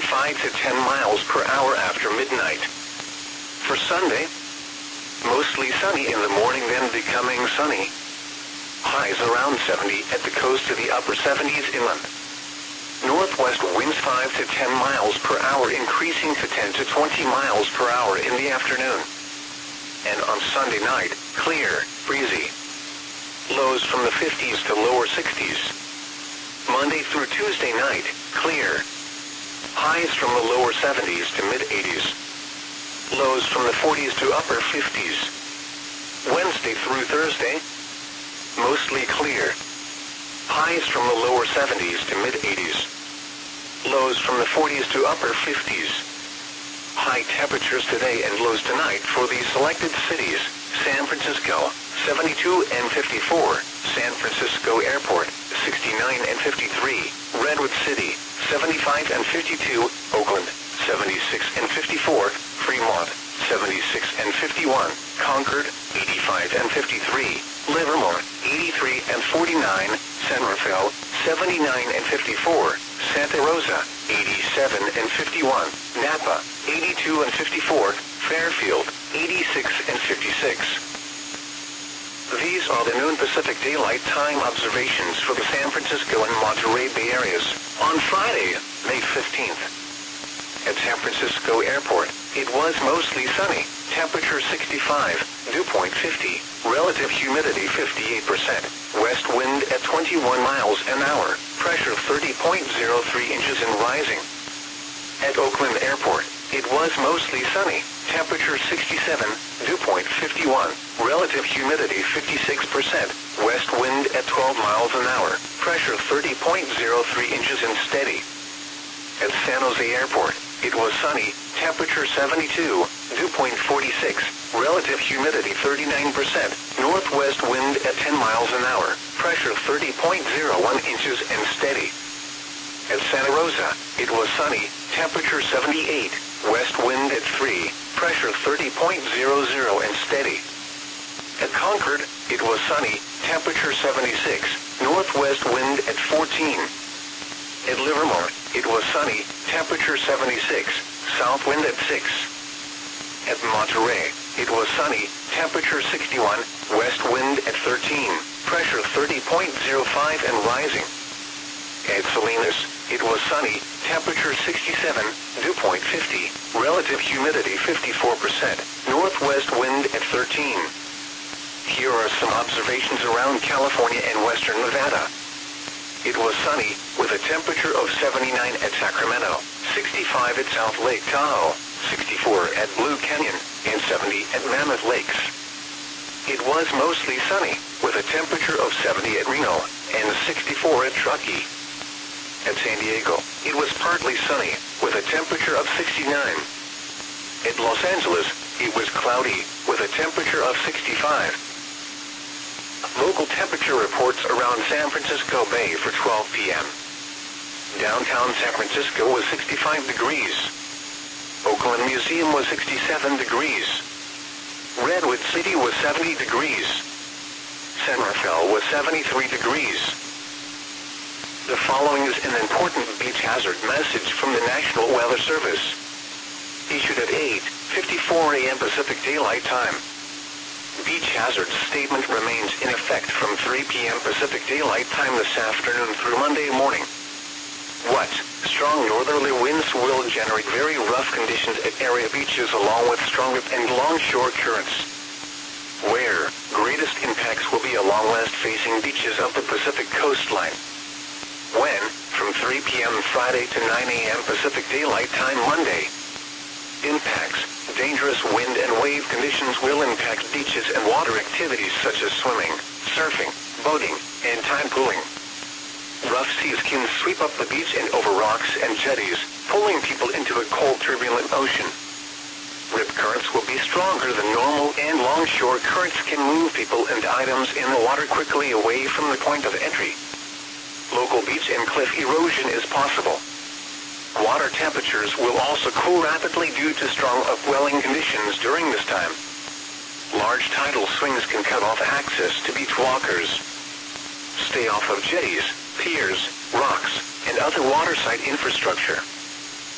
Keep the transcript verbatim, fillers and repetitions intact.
five to ten miles per hour after midnight. For Sunday, mostly sunny in the morning, then becoming sunny. Highs around seventy at the coast to the upper seventies inland. Northwest winds five to ten miles per hour, increasing to ten to twenty miles per hour in the afternoon. And on Sunday night, clear, breezy. Lows from the fifties to lower sixties. Monday through Tuesday night, clear. Highs from the lower seventies to mid-eighties. Lows from the forties to upper fifties. Wednesday through Thursday, mostly clear. Highs from the lower seventies to mid-eighties. Lows from the forties to upper fifties. High temperatures today and lows tonight for the selected cities: San Francisco, seventy-two and fifty-four, San Francisco Airport, sixty-nine and fifty-three, Redwood City, seventy-five and fifty-two, Oakland, seventy-six and fifty-four, Fremont, seventy-six and fifty-one, Concord, eighty-five and fifty-three, Livermore, eighty-three and forty-nine, San Rafael, seventy-nine and fifty-four, Santa Rosa, eighty-seven and fifty-one, Napa, eighty-two and fifty-four, Fairfield, eighty-six and fifty-six. These are the noon Pacific Daylight Time observations for the San Francisco and Monterey Bay areas on Friday, May fifteenth. At San Francisco Airport, it was mostly sunny, temperature sixty-five, dew point fifty, relative humidity fifty-eight percent, west wind at twenty-one miles an hour, pressure thirty point zero three inches and rising. At Oakland Airport, it was mostly sunny, temperature sixty-seven, dew point fifty-one, relative humidity fifty-six percent, west wind at twelve miles an hour, pressure thirty point zero three inches and steady. At San Jose Airport, it was sunny, temperature seventy-two, dew point forty-six, relative humidity thirty-nine percent, northwest wind at ten miles an hour, pressure thirty point zero one inches and steady. At Santa Rosa, it was sunny, temperature seventy-eight, west wind at three, pressure thirty point zero zero and steady. At Concord, it was sunny, temperature seventy-six, northwest wind at fourteen. At Livermore, it was sunny, temperature seventy-six, south wind at six. At Monterey, it was sunny, temperature sixty-one, west wind at thirteen, pressure thirty point zero five and rising. At Salinas, it was sunny, temperature sixty-seven, dew point fifty, relative humidity fifty-four percent, northwest wind at thirteen. Here are some observations around California and western Nevada. It was sunny, with a temperature of seventy-nine at Sacramento, sixty-five at South Lake Tahoe, sixty-four at Blue Canyon, and seventy at Mammoth Lakes. It was mostly sunny, with a temperature of seventy at Reno, and sixty-four at Truckee. At San Diego, it was partly sunny, with a temperature of sixty-nine. At Los Angeles, it was cloudy, with a temperature of sixty-five. Local temperature reports around San Francisco Bay for twelve p m Downtown San Francisco was sixty-five degrees. Oakland Museum was sixty-seven degrees. Redwood City was seventy degrees. San Rafael was seventy-three degrees. The following is an important beach hazard message from the National Weather Service. Issued at eight fifty-four a m Pacific Daylight Time. Beach hazard statement remains in effect from three p m Pacific Daylight Time this afternoon through Monday morning. What? Strong northerly winds will generate very rough conditions at area beaches along with stronger and longshore currents. Where? Greatest impacts will be along west-facing beaches of the Pacific coastline. When? From three p m Friday to nine a m Pacific Daylight Time Monday. Impacts. Dangerous wind and wave conditions will impact beaches and water activities such as swimming, surfing, boating, and tide pooling. Rough seas can sweep up the beach and over rocks and jetties, pulling people into a cold, turbulent ocean. Rip currents will be stronger than normal, and longshore currents can move people and items in the water quickly away from the point of entry. Local beach and cliff erosion is possible. Water temperatures will also cool rapidly due to strong upwelling conditions during this time. Large tidal swings can cut off access to beach walkers. Stay off of jetties, piers, rocks, and other waterside infrastructure.